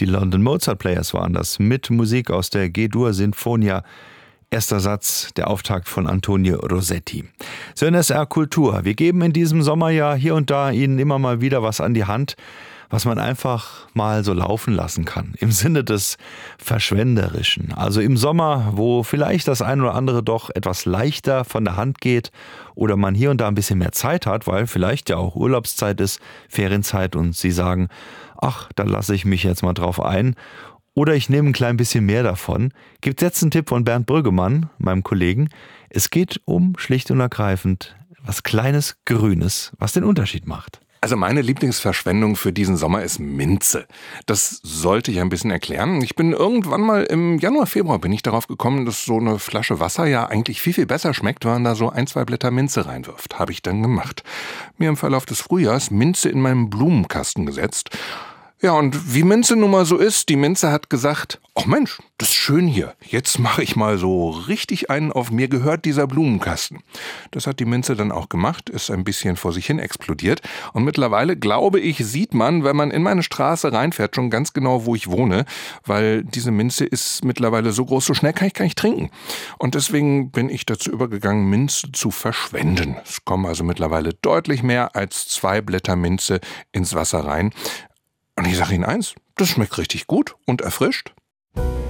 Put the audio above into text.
Die London Mozart Players waren das, mit Musik aus der G-Dur Sinfonia. Erster Satz, der Auftakt von Antonio Rossetti. So in SR Kultur. Wir geben in diesem Sommer ja hier und da Ihnen immer mal wieder was an die Hand, was man einfach mal so laufen lassen kann. Im Sinne des Verschwenderischen. Also im Sommer, wo vielleicht das ein oder andere doch etwas leichter von der Hand geht oder man hier und da ein bisschen mehr Zeit hat, weil vielleicht ja auch Urlaubszeit ist, Ferienzeit und Sie sagen, ach, da lasse ich mich jetzt mal drauf ein. Oder ich nehme ein klein bisschen mehr davon. Gibt jetzt einen Tipp von Bernd Brüggemann, meinem Kollegen. Es geht um schlicht und ergreifend was Kleines, Grünes, was den Unterschied macht. Also meine Lieblingsverschwendung für diesen Sommer ist Minze. Das sollte ich ein bisschen erklären. Ich bin irgendwann mal im Januar, Februar bin ich darauf gekommen, dass so eine Flasche Wasser ja eigentlich viel, viel besser schmeckt, wenn man da so 1-2 Blätter Minze reinwirft. Habe ich dann gemacht. Mir im Verlauf des Frühjahrs Minze in meinen Blumenkasten gesetzt. Ja, und wie Minze nun mal so ist, die Minze hat gesagt, ach Mensch, das ist schön hier. Jetzt mache ich mal so richtig einen auf mir gehört dieser Blumenkasten. Das hat die Minze dann auch gemacht, ist ein bisschen vor sich hin explodiert. Und mittlerweile, glaube ich, sieht man, wenn man in meine Straße reinfährt, schon ganz genau, wo ich wohne. Weil diese Minze ist mittlerweile so groß, so schnell kann ich gar nicht trinken. Und deswegen bin ich dazu übergegangen, Minze zu verschwenden. Es kommen also mittlerweile deutlich mehr als 2 Blätter Minze ins Wasser rein. Und ich sage Ihnen eins, das schmeckt richtig gut und erfrischt.